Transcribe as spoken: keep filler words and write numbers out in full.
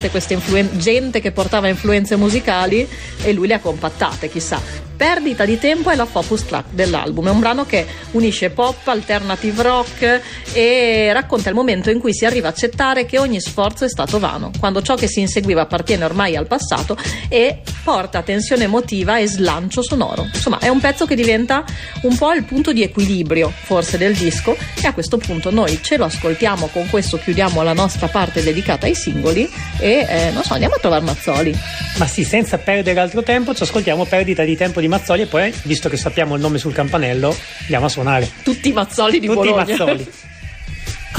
tutte queste influen- gente che portava influenze musicali e lui le ha compattate, chissà. Perdita di tempo è la focus track dell'album, è un brano che unisce pop, alternative rock e racconta il momento in cui si arriva a accettare che ogni sforzo è stato vano, quando ciò che si inseguiva appartiene ormai al passato, e porta tensione emotiva e slancio sonoro. Insomma, è un pezzo che diventa un po' il punto di equilibrio forse del disco, e a questo punto noi ce lo ascoltiamo. Con questo chiudiamo la nostra parte dedicata ai singoli e eh, non so, andiamo a trovare Mazzoli. Ma sì, senza perdere altro tempo ci ascoltiamo Perdita di tempo di Mazzoli e poi, visto che sappiamo il nome sul campanello, andiamo a suonare tutti i Mazzoli di tutti Bologna. i Mazzoli.